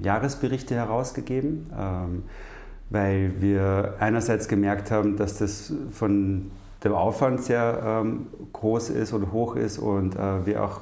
Jahresberichte herausgegeben, weil wir einerseits gemerkt haben, dass das von dem Aufwand sehr groß ist oder hoch ist und wir auch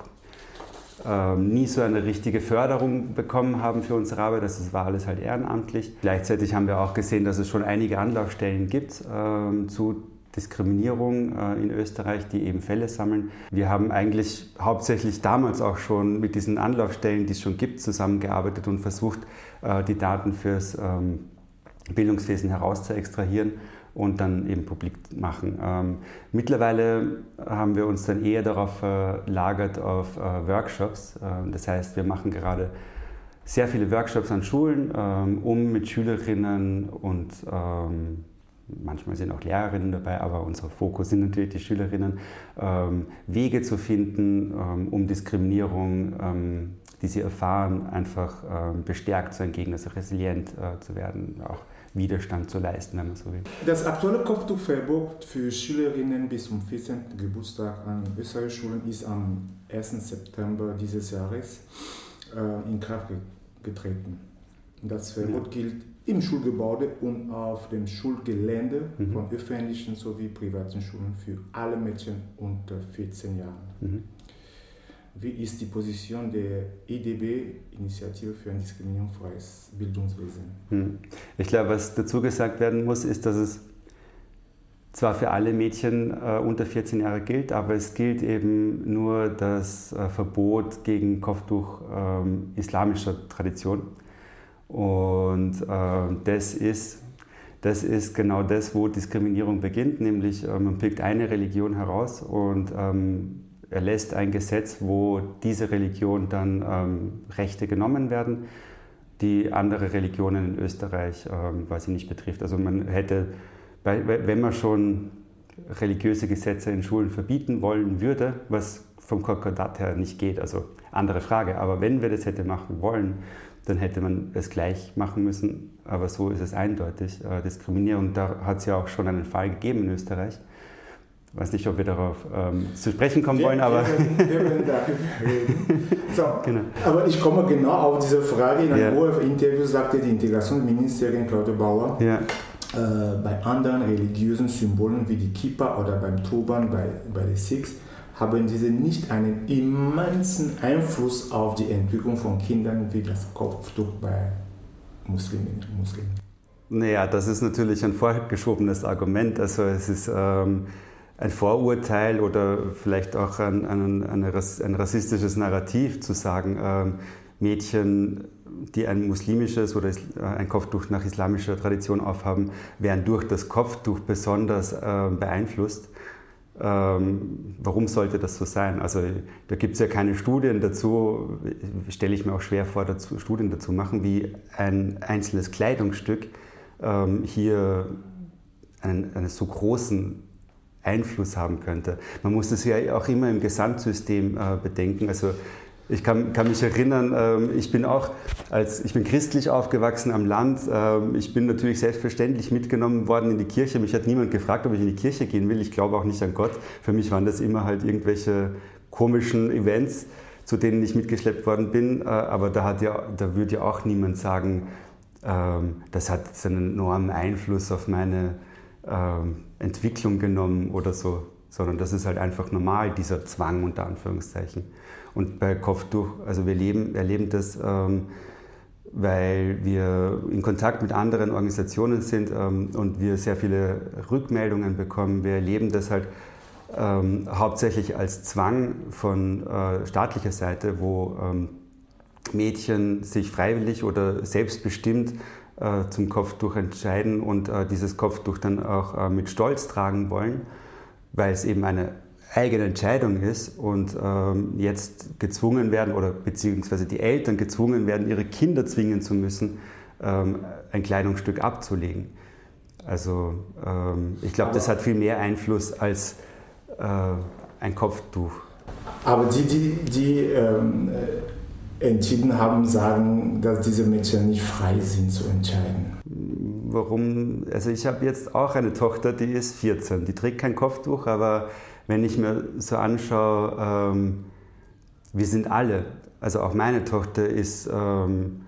nie so eine richtige Förderung bekommen haben für unsere Arbeit. Das war alles halt ehrenamtlich. Gleichzeitig haben wir auch gesehen, dass es schon einige Anlaufstellen gibt zu Diskriminierung in Österreich, die eben Fälle sammeln. Wir haben eigentlich hauptsächlich damals auch schon mit diesen Anlaufstellen, die es schon gibt, zusammengearbeitet und versucht, die Daten fürs Bildungswesen herauszuextrahieren und dann eben publik machen. Mittlerweile haben wir uns dann eher darauf verlagert auf Workshops. Das heißt, wir machen gerade sehr viele Workshops an Schulen, um mit Schülerinnen und manchmal sind auch Lehrerinnen dabei, aber unser Fokus sind natürlich die Schülerinnen, Wege zu finden, um Diskriminierung, die sie erfahren, einfach bestärkt zu entgegnen, also resilient zu werden, auch Widerstand zu leisten, wenn man so will. Das aktuelle Kopftuchverbot für Schülerinnen bis zum 14. Geburtstag an österreichischen Schulen ist am 1. September dieses Jahres in Kraft getreten. Das Verbot gilt im Schulgebäude und auf dem Schulgelände von öffentlichen sowie privaten Schulen für alle Mädchen unter 14 Jahren. Wie ist die Position der IDB, Initiative für ein diskriminierungsfreies Bildungswesen? Ich glaube, was dazu gesagt werden muss, ist, dass es zwar für alle Mädchen unter 14 Jahre gilt, aber es gilt eben nur das Verbot gegen Kopftuch islamischer Tradition. Und das ist genau das, wo Diskriminierung beginnt, nämlich man pickt eine Religion heraus und erlässt ein Gesetz, wo diese Religion dann Rechte genommen werden, die andere Religionen in Österreich quasi nicht betrifft. Also man hätte, wenn man schon religiöse Gesetze in Schulen verbieten wollen würde, was vom Konkordat her nicht geht, also andere Frage, aber wenn wir das hätte machen wollen, dann hätte man es gleich machen müssen, aber so ist es eindeutig. Diskriminierung, da hat es ja auch schon einen Fall gegeben in Österreich. Ich weiß nicht, ob wir darauf zu sprechen kommen wollen, aber... Wir werden darüber reden. So, genau. Aber ich komme genau auf diese Frage. In einem ORF-Interview sagte die Integrationsministerin Claudia Bauer, bei anderen religiösen Symbolen wie die Kippa oder beim Turban bei den Sikhs haben diese nicht einen immensen Einfluss auf die Entwicklung von Kindern wie das Kopftuch bei Muslimen. Naja, das ist natürlich ein vorgeschobenes Argument. Also es ist ein Vorurteil oder vielleicht auch ein rassistisches Narrativ zu sagen, Mädchen, die ein muslimisches oder ein Kopftuch nach islamischer Tradition aufhaben, werden durch das Kopftuch besonders beeinflusst. Warum sollte das so sein? Also da gibt es ja keine Studien dazu, stelle ich mir auch schwer vor, Studien dazu machen, wie ein einzelnes Kleidungsstück hier einen so großen Einfluss haben könnte. Man muss das ja auch immer im Gesamtsystem bedenken. Also ich kann mich erinnern, ich bin christlich aufgewachsen am Land. Ich bin natürlich selbstverständlich mitgenommen worden in die Kirche. Mich hat niemand gefragt, ob ich in die Kirche gehen will. Ich glaube auch nicht an Gott. Für mich waren das immer halt irgendwelche komischen Events, zu denen ich mitgeschleppt worden bin. Aber da würde ja auch niemand sagen, das hat einen enormen Einfluss auf meine Entwicklung genommen oder so. Sondern das ist halt einfach normal, dieser Zwang unter Anführungszeichen. Und bei Kopftuch, also wir erleben das, weil wir in Kontakt mit anderen Organisationen sind und wir sehr viele Rückmeldungen bekommen. Wir erleben das halt hauptsächlich als Zwang von staatlicher Seite, wo Mädchen sich freiwillig oder selbstbestimmt zum Kopftuch entscheiden und dieses Kopftuch dann auch mit Stolz tragen wollen, weil es eben eine eigene Entscheidung ist und jetzt gezwungen werden oder beziehungsweise die Eltern gezwungen werden, ihre Kinder zwingen zu müssen, ein Kleidungsstück abzulegen. Also ich glaube, das hat viel mehr Einfluss als ein Kopftuch. Aber die entschieden haben, sagen, dass diese Mädchen nicht frei sind zu entscheiden. Warum? Also ich habe jetzt auch eine Tochter, die ist 14, die trägt kein Kopftuch, aber wenn ich mir so anschaue, wir sind alle, also auch meine Tochter ist